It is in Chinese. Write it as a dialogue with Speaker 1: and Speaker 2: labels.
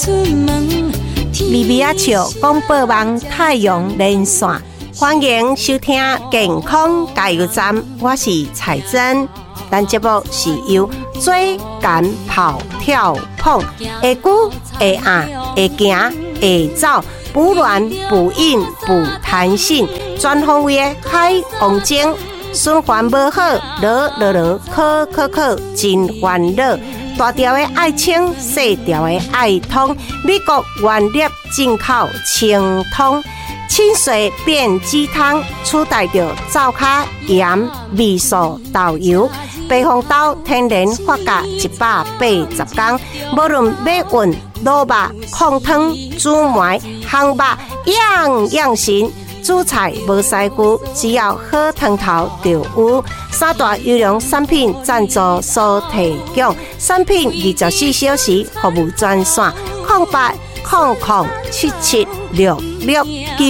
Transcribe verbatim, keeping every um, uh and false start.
Speaker 1: 米米阿笑广播网太阳连线，欢迎收听健康加油站，我是彩珍。咱节目是由椎间跑跳碰，会久会硬会行会走，补卵补阴补弹性，全方位的海王精，循环无好，落落落考考考真烦恼。大条的爱清，细条的爱通，美国原粒进口清通，清水变鸡汤，取代着灶卡盐、味素、豆油。白红豆天然发酵一百八十天，无论要运、卤肉、控汤、煮糜、烘肉，样样行。煮菜无师傅，只要好汤头就有。三大优良产品赞助所提供，产品二十四小时服务专线：零八零零七七六六九。